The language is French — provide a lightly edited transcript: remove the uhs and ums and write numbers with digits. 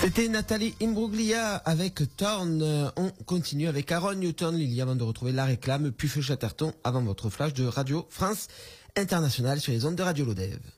C'était Nathalie Imbruglia avec Thorn. On continue avec Aaron Newton, Lily, avant de retrouver la réclame, puis Feu Chatterton avant votre flash de Radio France Internationale sur les ondes de Radio Lodève.